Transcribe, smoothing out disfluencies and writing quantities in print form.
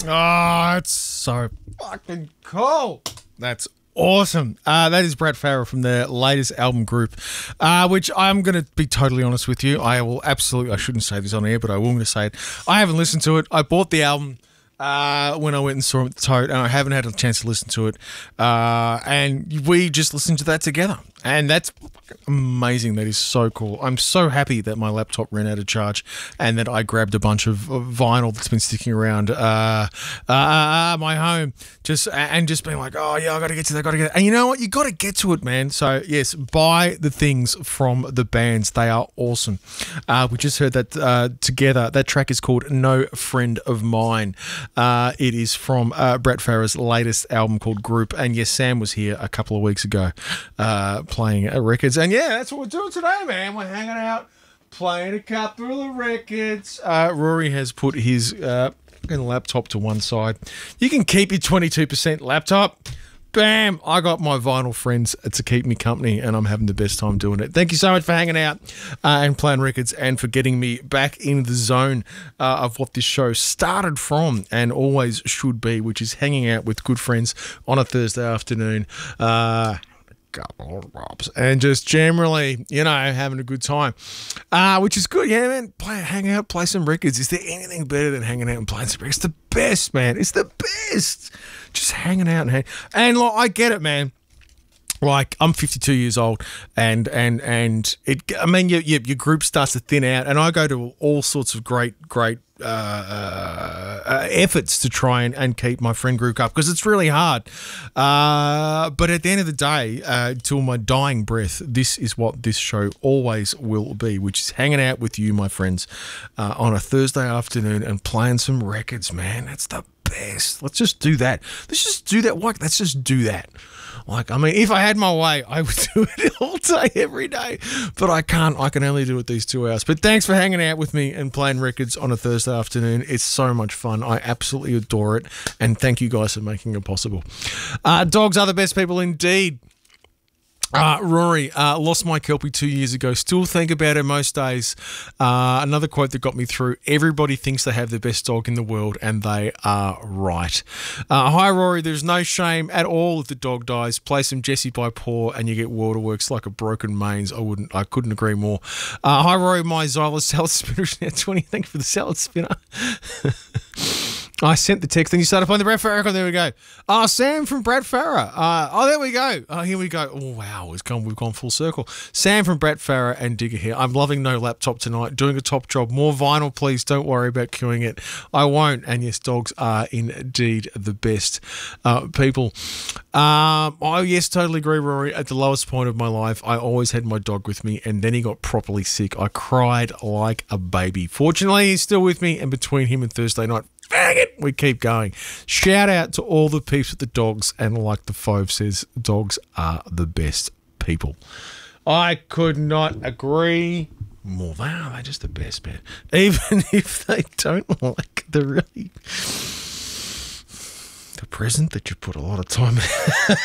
Oh, it's so fucking cool. That's awesome. That is Brad Farrer from their latest album Group, which I'm going to be totally honest with you. I shouldn't say this on air, but I will going to say it. I haven't listened to it. I bought the album when I went and saw it at the Tote, and I haven't had a chance to listen to it. And we just listened to that together. And that's amazing. That is so cool. I'm so happy that my laptop ran out of charge and that I grabbed a bunch of vinyl that's been sticking around my home. Just being like, oh, yeah, I got to get to that, And you know what? You got to get to it, man. So, yes, buy the things from the bands. They are awesome. We just heard that together. That track is called No Friend of Mine. It is from Brad Farrer's latest album called Group. And, yes, Sam was here a couple of weeks ago playing records. And, yeah, that's what we're doing today, man. We're hanging out, playing a couple of records. Rory has put his laptop to one side. You can keep your 22% laptop. Bam! I got my vinyl friends to keep me company, and I'm having the best time doing it. Thank you so much for hanging out and playing records and for getting me back in the zone of what this show started from and always should be, which is hanging out with good friends on a Thursday afternoon. Couple of robs and just generally, having a good time, which is good. Yeah, man. Hang out, play some records. Is there anything better than hanging out and playing some records? It's the best, man. It's the best. Just hanging out and like, I get it, man. Like, I'm 52 years old, and your group starts to thin out, and I go to all sorts of great efforts to try and keep my friend group up because it's really hard. But at the end of the day, till my dying breath, this is what this show always will be, which is hanging out with you, my friends, on a Thursday afternoon and playing some records, man. That's the best. Let's just do that. Let's just do that. Let's just do that. Like, I mean, if I had my way, I would do it all day, every day. But I can't. I can only do it these 2 hours. But thanks for hanging out with me and playing records on a Thursday afternoon. It's so much fun. I absolutely adore it. And thank you guys for making it possible. Dogs are the best people indeed. Rory, lost my Kelpie 2 years ago. Still think about it most days. Another quote that got me through. Everybody thinks they have the best dog in the world, and they are right. Hi, Rory. There's no shame at all if the dog dies. Play some Jessie by Paw and you get waterworks like a broken mains. I couldn't agree more. Hi, Rory. My Zyla salad spinner is now 20. Thank you for the salad spinner. I sent the text, then you started playing the Brad Farrer record. There we go. Sam from Brad Farrer. There we go. Here we go. Oh, wow. We've gone full circle. Sam from Brad Farrer and Digger here. I'm loving no laptop tonight. Doing a top job. More vinyl, please. Don't worry about queuing it. I won't. And yes, dogs are indeed the best people. Yes, totally agree, Rory. At the lowest point of my life, I always had my dog with me, and then he got properly sick. I cried like a baby. Fortunately, he's still with me, and between him and Thursday night, dang it, we keep going. Shout out to all the peeps at the dogs, and like the Fove says, dogs are the best people. I could not agree more. Wow, they're just the best, man. Even if they don't like the present that you put a lot of time in.